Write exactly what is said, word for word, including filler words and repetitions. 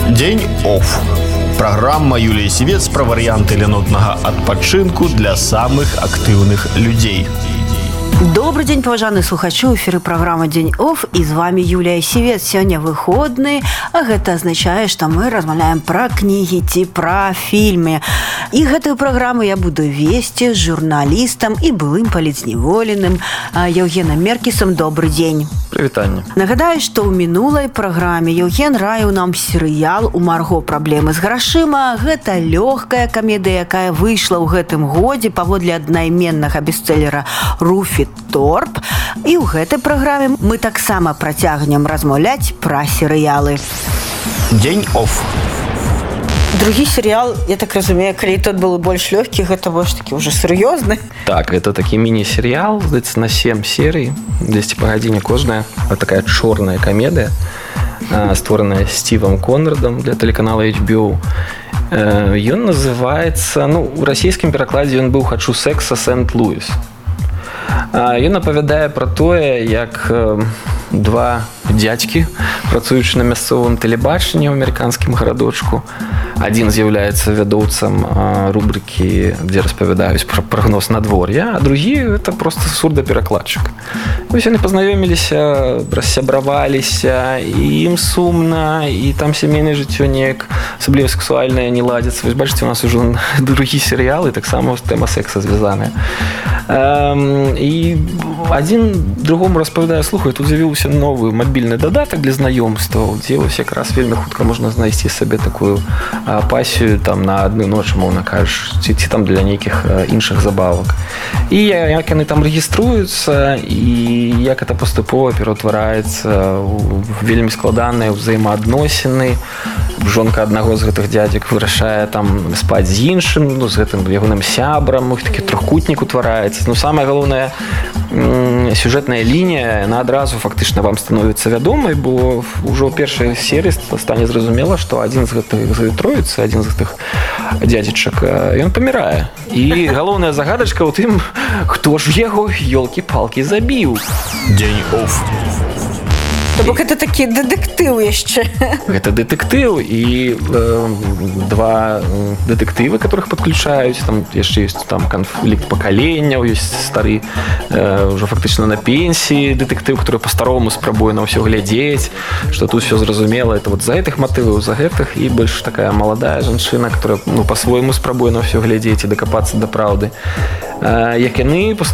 День офф. Программа Юлии Сивец про варианты ленотного адпачынку для самых активных людей. Добрый день, паважаныя слухачы, у эфіры праграма Дзень офф, і з вами Юлія Сівец. Сёння выходны, а гэта азначае, што мы размаўляем пра кнігі ці пра фільмы. І гэтую праграму я буду весці з журналістам і былым палітзняволеным Еўгенам Меркісам. Добрый дзень. Прывітанне. Нагадаю, што ў мінулай праграме Еўген раіў нам серыял «У Марго праблемы з грашыма». Гэта лёгкая камедыя, якая выйшла ў гэтым годзе паводле аднайменнага бестселлера Руфі Торп. І ў гэтай праграме мы таксама працягнем размаўляць пра серыялы. День офф. Другі серыял, я так разумею, калі тот был больш лёгкі, гэта больш такі ўжо сур'ёзны. Так, это такі міні-серыял, здаецца, на сем серый, дзесьці па гадзіне кожная. Такая чорная камедыя, створаная Стівом Конрадам для тэлеканала эйч би о. Ён называецца, ну, у расійскім перакладзе ён быў «Хачу секса Сент-Луіс». Ён апавядае пра тое, як два дзядзькі, працуючы на мясцовым тэлебачанні ў амерыканскім гарадочку. Адзін з'яўляецца вядоўцам рубрыкі, дзе распавядаюць пра прагноз надвор'я, а другі – это проста сурдаперакладчык. Вось яны пазнаёміліся, рассябраваліся, і ім сумна, і там сямейнае жыццё неяк, асабліва сексуальнае, не ладзіцца. Вось бачыце, у нас ужо другі серыял, і таксама тэма секса звязаная. І адзін другому распавядае: слухай, тут з'явіўся новы мабільны дадатак для знаёмстваў, дзе вось якраз вельмі хутка можна знайсці сабе такую пасію там на адну ноч, мовна кажучы, ці, ці там для нейкіх іншых забавак. І як яны там рэгіструюцца, і як это паступова пераўтвараецца ў вельмі складаныя ўзаемаадносіны. Жонка аднаго з гэтых дзядзек вырашае там спаць з іншым, ну, з гэтым ягоным сябрам, у іх такі трохкутнік утвараецца. Ну, самая галоўная сюжэтная лінія, яна адразу фактычна вам становіцца вядомай, бо ўжо ў першай серыі стане зразумела, што адзін з гэтых троіцы, адзін з гэтых дзядзечак, ён памірае. І галоўная загадачка ў тым, хто ж яго, ёлкі-палкі, забіў. День офф. То бок это такі дэтэктыў яшчэ. Гэта дэтэктыў, і э, два дэтэктывы, которых подключаюць. Там яшчэ ёсць там канфлікт пакаленняў, ёсць стары, э, ўжо фактычна на пенсіі дэтэктыў, который па-старому спрабуе на ўсё глядзець, што тут ўсё зразумела. Это вот за гэтых матываў, за гэтых, і больш такая маладая жанчына, которая, ну, па-свойму спрабуе на ўсё глядзець і дакапацца да праўды. Э, як яны